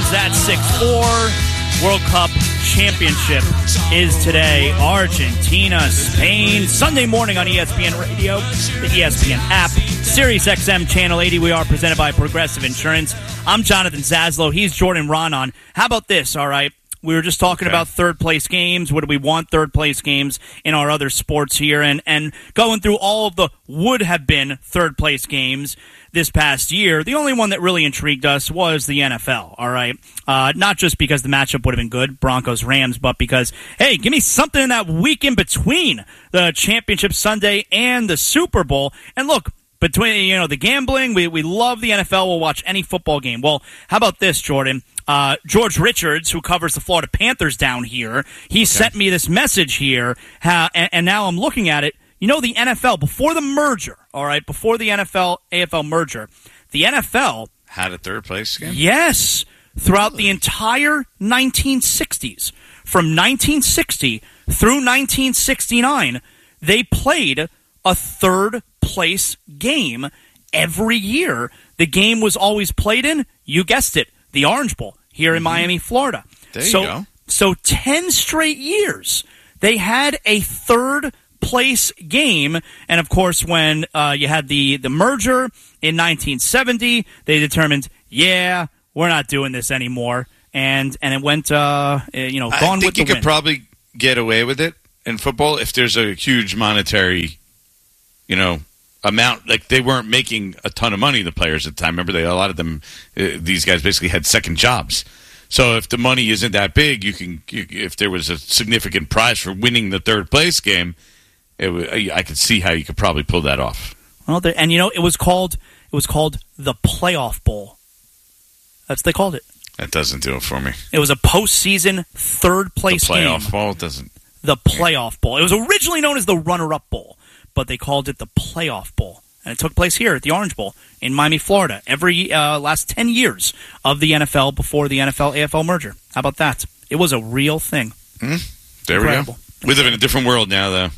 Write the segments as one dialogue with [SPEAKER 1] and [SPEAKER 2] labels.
[SPEAKER 1] is at 6-4. World Cup Championship is today. Argentina, Spain. Sunday morning on ESPN Radio, the ESPN app, Sirius XM Channel 80. We are presented by Progressive Insurance. I'm Jonathan Zaslow. He's Jordan Ronan. How about this, all right? We were just talking about third-place games. What do we want third-place games in our other sports here? And going through all of the would-have-been third-place games this past year, the only one that really intrigued us was the NFL, all right? Not just because the matchup would have been good, Broncos-Rams, but because, hey, give me something in that week in between the Championship Sunday and the Super Bowl. And look, between the gambling, we love the NFL. We'll watch any football game. Well, how about this, Jordan? George Richards, who covers the Florida Panthers down here, he sent me this message here, and now I'm looking at it. The NFL, before the merger, all right, before the NFL-AFL merger, the NFL
[SPEAKER 2] had a third-place game?
[SPEAKER 1] Yes, throughout the entire 1960s. From 1960 through 1969, they played a third-place game every year. The game was always played in, you guessed it, the Orange Bowl here in Miami, Florida.
[SPEAKER 2] There you go.
[SPEAKER 1] So 10 straight years, they had a third-place game. And, of course, when you had the merger in 1970, they determined, we're not doing this anymore. And it went, gone with the wind.
[SPEAKER 2] I think you could probably get away with it in football if there's a huge monetary, amount. Like, they weren't making a ton of money, the players at the time. Remember, a lot of them, these guys basically had second jobs. So if the money isn't that big, if there was a significant prize for winning the third place game, I could see how you could probably pull that off.
[SPEAKER 1] Well, it was called the Playoff Bowl. That's what they called it.
[SPEAKER 2] That doesn't do it for me.
[SPEAKER 1] It was a postseason third place game.
[SPEAKER 2] The Playoff Bowl doesn't.
[SPEAKER 1] The Playoff Bowl. It was originally known as the Runner-Up Bowl, but they called it the Playoff Bowl. And it took place here at the Orange Bowl in Miami, Florida, every last 10 years of the NFL before the NFL-AFL merger. How about that? It was a real thing.
[SPEAKER 2] There Incredible. We go. We live in a different world now, though.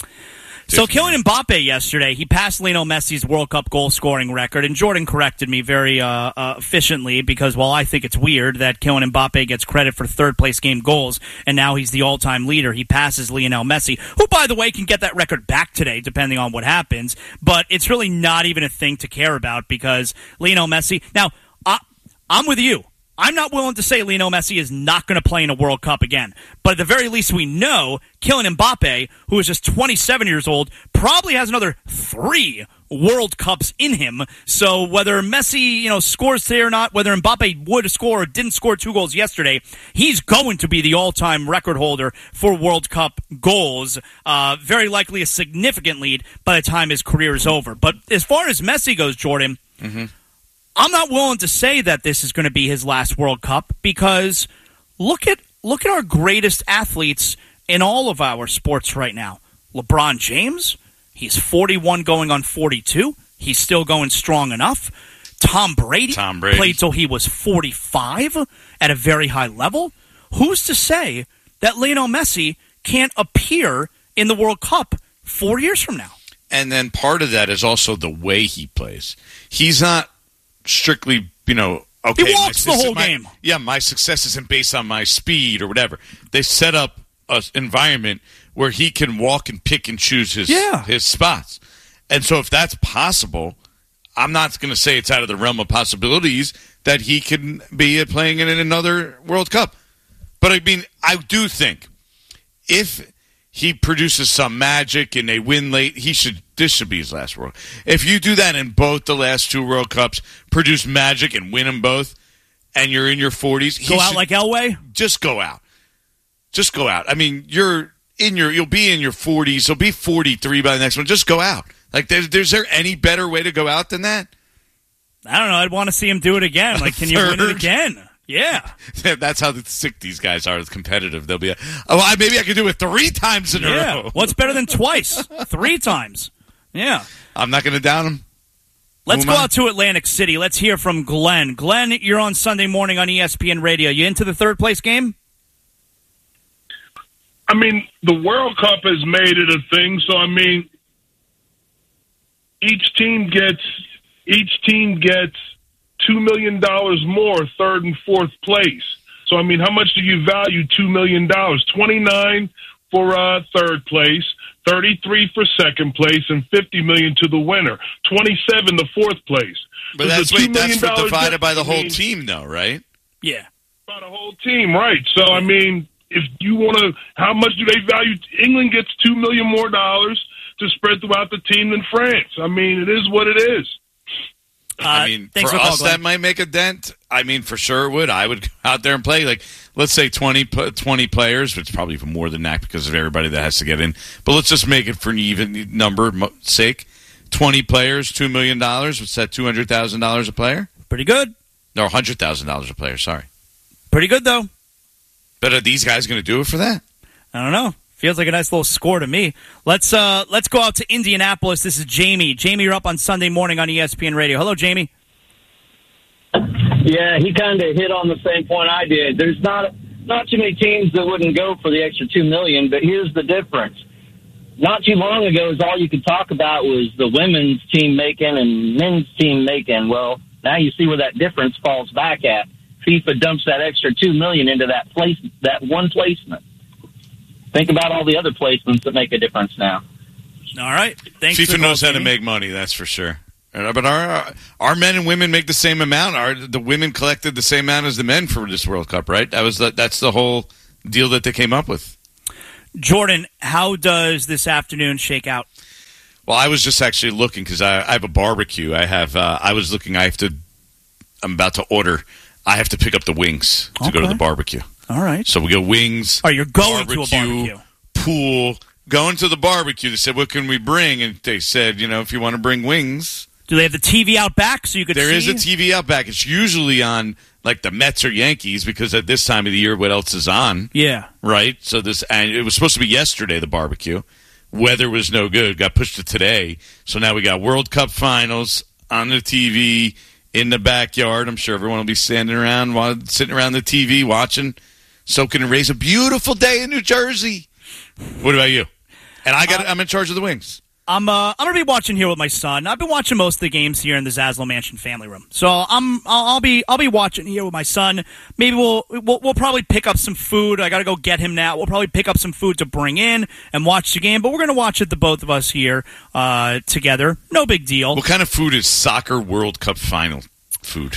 [SPEAKER 1] So Kylian Mbappe yesterday, he passed Lionel Messi's World Cup goal-scoring record, and Jordan corrected me very efficiently because, I think it's weird that Kylian Mbappe gets credit for third-place game goals, and now he's the all-time leader. He passes Lionel Messi, who, by the way, can get that record back today, depending on what happens, but it's really not even a thing to care about because Lionel Messi... Now, I'm with you. I'm not willing to say Lionel Messi is not going to play in a World Cup again. But at the very least, we know Kylian Mbappe, who is just 27 years old, probably has another 3 World Cups in him. So whether Messi, scores today or not, whether Mbappe would score or didn't score 2 goals yesterday, he's going to be the all-time record holder for World Cup goals. Very likely a significant lead by the time his career is over. But as far as Messi goes, Jordan... I'm not willing to say that this is going to be his last World Cup because look at our greatest athletes in all of our sports right now. LeBron James, he's 41 going on 42. He's still going strong enough. Tom Brady played till he was 45 at a very high level. Who's to say that Lionel Messi can't appear in the World Cup 4 years from now?
[SPEAKER 2] And then part of that is also the way he plays. He's not strictly, okay.
[SPEAKER 1] He walks the whole game.
[SPEAKER 2] Yeah, my success isn't based on my speed or whatever. They set up an environment where he can walk and pick and choose his spots. And so if that's possible, I'm not going to say it's out of the realm of possibilities that he can be playing in another World Cup. But I mean, I do think if he produces some magic and they win late, this should be his last World Cup. If you do that in both the last 2 World Cups, produce magic and win them both, and you're in your 40s,
[SPEAKER 1] go out like Elway?
[SPEAKER 2] Just go out. Just go out. I mean, you'll be in your 40s. You'll be 43 by the next one. Just go out. Like, is there any better way to go out than that?
[SPEAKER 1] I don't know. I'd want to see him do it again. Like, can you win it again? Yeah.
[SPEAKER 2] That's how sick these guys are. It's competitive. They'll be maybe I could do it 3 times in a row.
[SPEAKER 1] What's better than twice? 3 times. Yeah.
[SPEAKER 2] I'm not going to down him.
[SPEAKER 1] Let's go out to Atlantic City. Let's hear from Glenn. Glenn, you're on Sunday morning on ESPN Radio. You into the third place game?
[SPEAKER 3] I mean, the World Cup has made it a thing. So, I mean, each team gets $2 million more third and fourth place. So, I mean, how much do you value $2 million? 29 for third place, 33 for second place, and $50 million to the winner. 27 to fourth place.
[SPEAKER 2] But that's divided by the whole team, though, right?
[SPEAKER 1] Yeah.
[SPEAKER 3] By the whole team, right. So, I mean, if you want to, how much do they value? England gets $2 million more to spread throughout the team than France. I mean, it is what it is.
[SPEAKER 2] I mean, for us, that might make a dent. I mean, for sure it would. I would go out there and play, like, let's say 20 players, which is probably even more than that because of everybody that has to get in. But let's just make it for an even number sake. 20 players, $2 million. What's that, $200,000 a player?
[SPEAKER 1] Pretty good.
[SPEAKER 2] No, $100,000 a player, sorry.
[SPEAKER 1] Pretty good, though.
[SPEAKER 2] But are these guys going to do it for that?
[SPEAKER 1] I don't know. Feels like a nice little score to me. Let's go out to Indianapolis. This is Jamie. Jamie, you're up on Sunday morning on ESPN Radio. Hello, Jamie.
[SPEAKER 4] Yeah, he kind of hit on the same point I did. There's not too many teams that wouldn't go for the extra $2 million, but here's the difference. Not too long ago, all you could talk about was the women's team making and men's team making. Well, now you see where that difference falls back at. FIFA dumps that extra $2 million into that one placement. Think about all the other placements that make a difference now.
[SPEAKER 1] All right. Thanks.
[SPEAKER 2] FIFA knows how to make money, that's for sure. But our men and women make the same amount. The women collected the same amount as the men for this World Cup, right? That's the whole deal that they came up with.
[SPEAKER 1] Jordan, how does this afternoon shake out?
[SPEAKER 2] Well, I was just actually looking because I have a barbecue. I'm about to order. I have to pick up the wings to go to the barbecue.
[SPEAKER 1] All right.
[SPEAKER 2] So we go wings.
[SPEAKER 1] Oh, you're going to a barbecue.
[SPEAKER 2] Pool. Going to the barbecue. They said, what can we bring? And they said, if you want to bring wings.
[SPEAKER 1] Do they have the TV out back so you could see?
[SPEAKER 2] There is a TV out back. It's usually on, like, the Mets or Yankees because at this time of the year, what else is on?
[SPEAKER 1] Yeah.
[SPEAKER 2] Right? And it was supposed to be yesterday, the barbecue. Weather was no good. Got pushed to today. So now we got World Cup finals on the TV in the backyard. I'm sure everyone will be sitting around the TV watching, soaking and rays. A beautiful day in New Jersey. What about you? And I'm in charge of the wings.
[SPEAKER 1] I'm gonna be watching here with my son. I've been watching most of the games here in the Zaslow Mansion family room. So I'll be watching here with my son. Maybe we'll probably pick up some food. I gotta go get him now. We'll probably pick up some food to bring in and watch the game. But we're gonna watch it, the both of us here together. No big deal.
[SPEAKER 2] What kind of food is soccer World Cup final food?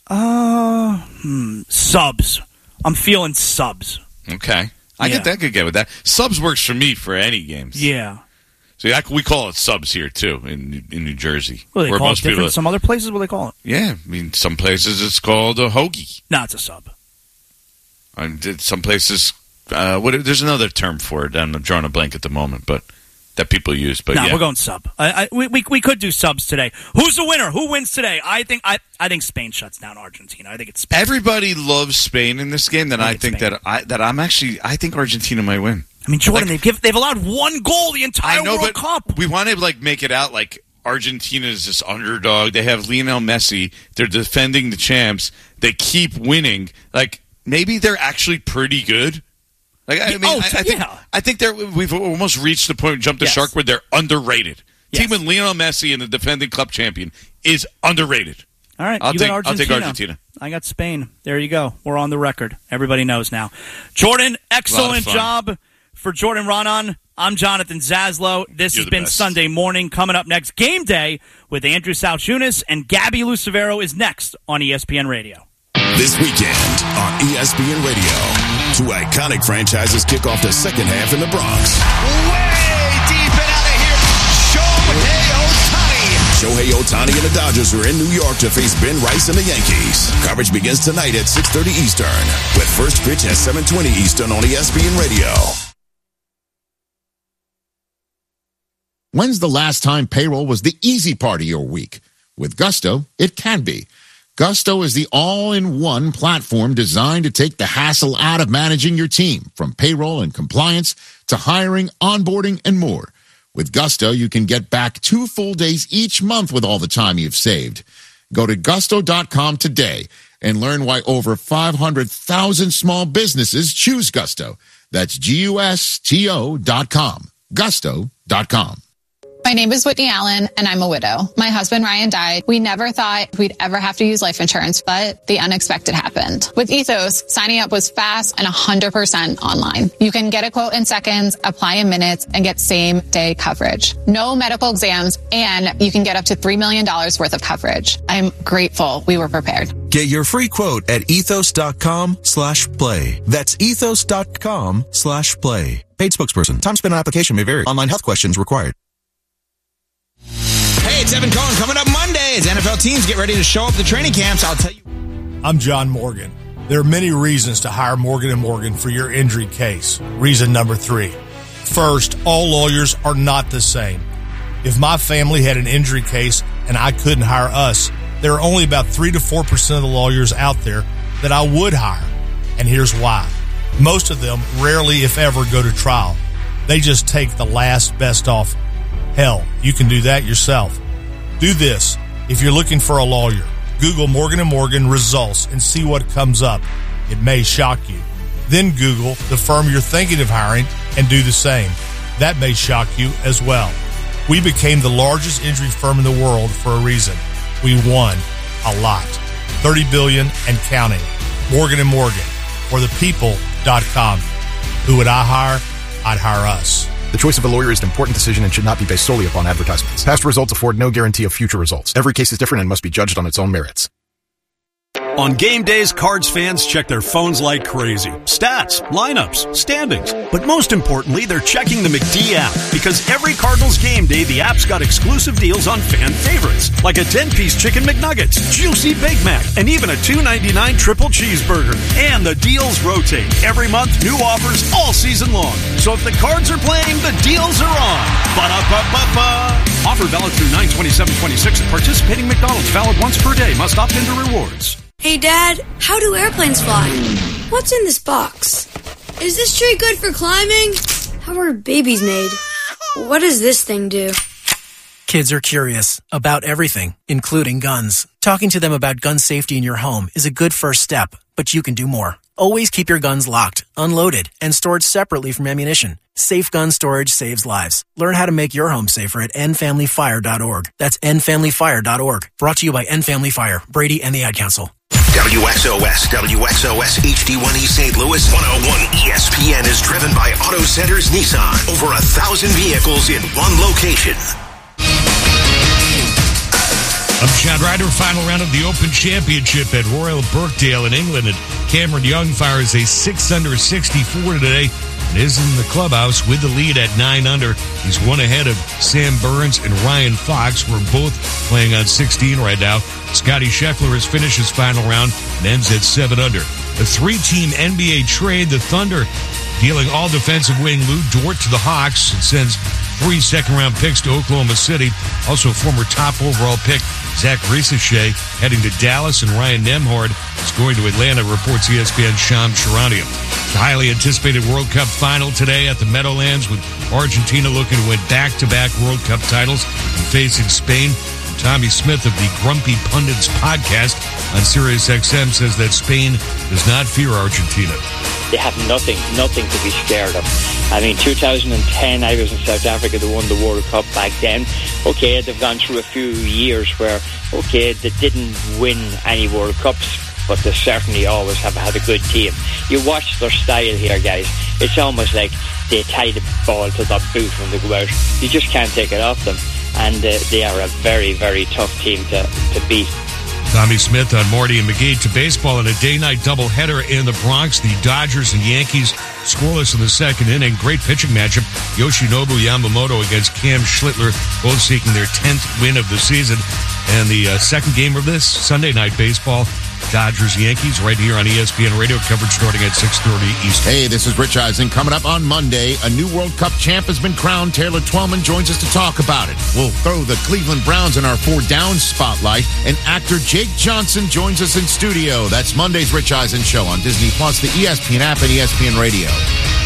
[SPEAKER 1] Subs. I'm feeling subs.
[SPEAKER 2] Okay. I could get with that. Subs works for me for any games.
[SPEAKER 1] Yeah.
[SPEAKER 2] So we call it subs here, too, in New Jersey.
[SPEAKER 1] Well, they call it different. Some other places, what do they call it?
[SPEAKER 2] Yeah. I mean, some places it's called a hoagie.
[SPEAKER 1] No, it's a sub.
[SPEAKER 2] Some places, there's another term for it. I'm drawing a blank at the moment, but that people use. But
[SPEAKER 1] we're going sub. We could do subs today. Who's the winner? Who wins today? I think Spain shuts down Argentina. I think it's Spain.
[SPEAKER 2] Everybody loves Spain in this game. I think Argentina might win.
[SPEAKER 1] I mean, Jordan, they've allowed one goal the entire World Cup.
[SPEAKER 2] We want to make it out like Argentina is this underdog. They have Lionel Messi. They're defending the champs. They keep winning. Like maybe they're actually pretty good. Like I think we've almost reached the point, jumped the shark, where they're underrated. Yes. Team with Lionel Messi and the defending club champion is underrated.
[SPEAKER 1] All right,
[SPEAKER 2] I'll take Argentina.
[SPEAKER 1] I got Spain. There you go. We're on the record. Everybody knows now. Jordan, excellent job for Jordan Raanan. I'm Jonathan Zaslow. This has been Sunday Morning. Coming up next, Game Day with Andrew Salchunas and Gabby Lucevero is next on ESPN Radio.
[SPEAKER 5] This weekend on ESPN Radio, two iconic franchises kick off the second half in the Bronx.
[SPEAKER 6] Way deep and out of here,
[SPEAKER 5] Shohei Ohtani and the Dodgers are in New York to face Ben Rice and the Yankees. Coverage begins tonight at 6:30 Eastern, with first pitch at 7:20 Eastern on ESPN Radio.
[SPEAKER 7] When's the last time payroll was the easy part of your week? With Gusto, it can be. Gusto is the all-in-one platform designed to take the hassle out of managing your team, from payroll and compliance to hiring, onboarding, and more. With Gusto, you can get back 2 full days each month with all the time you've saved. Go to gusto.com today and learn why over 500,000 small businesses choose Gusto. That's GUSTO.com. Gusto.com.
[SPEAKER 8] My name is Whitney Allen, and I'm a widow. My husband, Ryan, died. We never thought we'd ever have to use life insurance, but the unexpected happened. With Ethos, signing up was fast and 100% online. You can get a quote in seconds, apply in minutes, and get same-day coverage. No medical exams, and you can get up to $3 million worth of coverage. I'm grateful we were prepared.
[SPEAKER 9] Get your free quote at ethos.com/play. That's ethos.com/play. Paid spokesperson. Time spent on application may vary. Online health questions required.
[SPEAKER 10] Hey, it's Evan Cohen. Coming up Monday as NFL teams get ready to show up to training camps. I'll tell you.
[SPEAKER 11] I'm John Morgan. There are many reasons to hire Morgan & Morgan for your injury case. Reason number 3. First, all lawyers are not the same. If my family had an injury case and I couldn't hire us, there are only about 3 to 4% of the lawyers out there that I would hire. And here's why. Most of them rarely, if ever, go to trial. They just take the last best offer. Hell, you can do that yourself. Do this. If you're looking for a lawyer, Google Morgan & Morgan results and see what comes up. It may shock you. Then Google the firm you're thinking of hiring and do the same. That may shock you as well. We became the largest injury firm in the world for a reason. We won a lot. $30 billion and counting. Morgan & Morgan. Or thepeople.com. Who would I hire? I'd hire us.
[SPEAKER 12] The choice of a lawyer is an important decision and should not be based solely upon advertisements. Past results afford no guarantee of future results. Every case is different and must be judged on its own merits.
[SPEAKER 13] On game days, Cards fans check their phones like crazy. Stats, lineups, standings. But most importantly, they're checking the McD app. Because every Cardinals game day, the app's got exclusive deals on fan favorites. Like a 10-piece Chicken McNuggets, juicy Big Mac, and even a $2.99 triple cheeseburger. And the deals rotate. Every month, new offers all season long. So if the Cards are playing, the deals are on. Ba-da-ba-ba-ba. Offer valid through 9/27/26 at participating McDonald's. Valid once per day. Must opt into rewards.
[SPEAKER 14] Hey, Dad, how do airplanes fly? What's in this box? Is this tree good for climbing? How are babies made? What does this thing do?
[SPEAKER 15] Kids are curious about everything, including guns. Talking to them about gun safety in your home is a good first step, but you can do more. Always keep your guns locked, unloaded, and stored separately from ammunition. Safe gun storage saves lives. Learn how to make your home safer at endfamilyfire.org. That's endfamilyfire.org. Brought to you by End Family Fire, Brady, and the Ad Council.
[SPEAKER 16] WXOS HD1E St. Louis 101 ESPN is driven by Auto Centers Nissan. Over 1,000 vehicles in one location.
[SPEAKER 17] I'm Chad Ryder. Final round of the Open Championship at Royal Birkdale in England. And Cameron Young fires a 6 under 64 today and is in the clubhouse with the lead at 9 under. He's one ahead of Sam Burns and Ryan Fox. We're both playing on 16 right now. Scotty Scheffler has finished his final round and ends at 7 under. A 3-team NBA trade. The Thunder dealing all defensive wing Lou Dort to the Hawks and sends 3 second-round picks to Oklahoma City. Also, former top overall pick Zach Risache heading to Dallas, and Ryan Nembhard is going to Atlanta, reports ESPN's Shams Charania. The highly anticipated World Cup final today at the Meadowlands, with Argentina looking to win back-to-back World Cup titles and facing Spain. Tommy Smith of the Grumpy Pundits podcast on SiriusXM says that Spain does not fear Argentina.
[SPEAKER 18] They have nothing to be scared of. I mean, 2010, I was in South Africa. They won the World Cup back then. Okay, they've gone through a few years where, okay, they didn't win any World Cups, but they certainly always have had a good team. You watch their style here, guys. It's almost like they tie the ball to their boot when they go out. You just can't take it off them. And they are a very, very tough team to beat.
[SPEAKER 17] Tommy Smith on Morty and McGee. To baseball in a day-night doubleheader in the Bronx. The Dodgers and Yankees scoreless in the second inning. Great pitching matchup. Yoshinobu Yamamoto against Cam Schlittler, both seeking their 10th win of the season. And the second game of this Sunday night baseball, Dodgers-Yankees, right here on ESPN Radio. Coverage starting at 6:30 Eastern.
[SPEAKER 7] Hey, this is Rich Eisen. Coming up on Monday, a new World Cup champ has been crowned. Taylor Twellman joins us to talk about it. We'll throw the Cleveland Browns in our 4 down spotlight. And actor Jake Johnson joins us in studio. That's Monday's Rich Eisen Show on Disney+, the ESPN app, and ESPN Radio.